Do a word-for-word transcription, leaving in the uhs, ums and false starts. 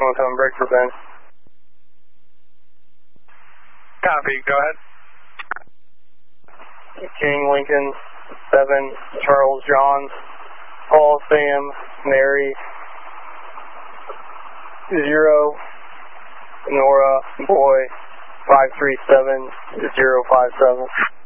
one seven, break for Ben. Copy, go ahead. King, Lincoln, seven, Charles, John, Paul, Sam, Mary, zero, Nora, boy, five three seven, zero five seven.